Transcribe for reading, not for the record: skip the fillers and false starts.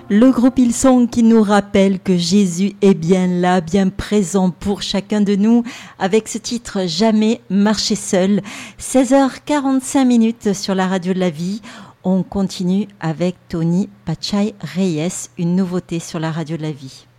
Le groupe Hillsong qui nous rappelle que Jésus est bien là, bien présent pour chacun de nous, avec ce titre « Jamais marcher seul ». 16h45 sur la radio de la vie. On continue avec Tony Pachai Reyes, une nouveauté sur la radio de la vie.